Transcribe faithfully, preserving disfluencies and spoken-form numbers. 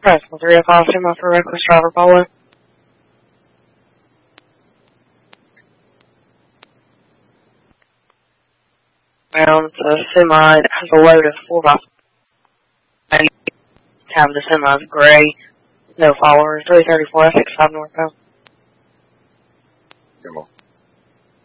Press one three oh five, semi for reckless driver follow. Found the semi that has a load of four by five. Have the semi's gray. No followers. three thirty-four, six five northbound. Come on.